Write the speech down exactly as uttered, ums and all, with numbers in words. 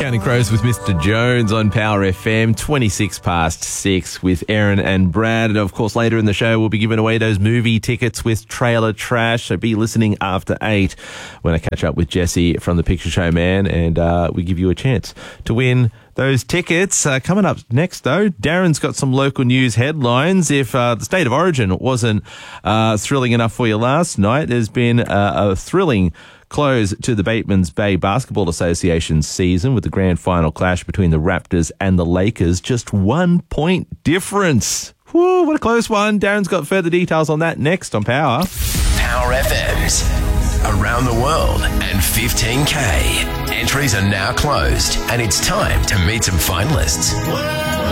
Counting Crows with Mister Jones on Power F M, twenty-six past six with Aaron and Brad. And of course, later in the show, we'll be giving away those movie tickets with Trailer Trash. So be listening after eight when I catch up with Jesse from The Picture Show Man, and uh, we give you a chance to win those tickets. Uh, coming up next, though, Darren's got some local news headlines. If uh, the State of Origin wasn't uh, thrilling enough for you last night, there's been uh, a thrilling close to the Batemans Bay Basketball Association season with the grand final clash between the Raptors and the Lakers. Just one point difference. Whew, what a close one. Darren's got further details on that next on Power. Power F M's around the world and fifteen K. Entries are now closed and it's time to meet some finalists.